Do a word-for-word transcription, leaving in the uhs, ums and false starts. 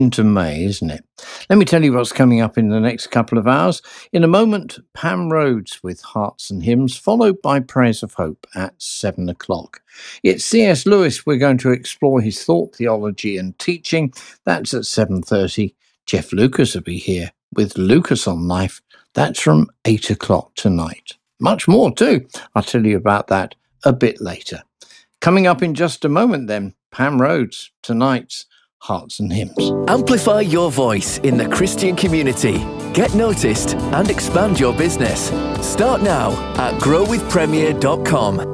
Into May, isn't it? Let me tell you what's coming up in the next couple of hours. In a moment, Pam Rhodes with Hearts and Hymns, followed by Prayers of Hope at seven o'clock. It's C S Lewis. We're going to explore his thought, theology and teaching. That's at seven thirty. Jeff Lucas will be here with Lucas on Life. That's from eight o'clock tonight. Much more too. I'll tell you about that a bit later. Coming up in just a moment then, Pam Rhodes, tonight's Hearts and Hymns. Amplify your voice in the Christian community. Get noticed and expand your business. Start now at grow with premier dot com.